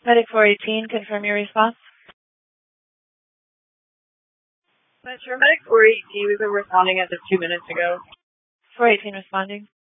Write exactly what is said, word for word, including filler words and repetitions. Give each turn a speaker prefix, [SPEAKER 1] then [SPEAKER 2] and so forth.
[SPEAKER 1] Medic four eighteen, confirm your response.
[SPEAKER 2] Metro Medic four eighteen, we've been responding as of two minutes ago.
[SPEAKER 1] four eighteen responding.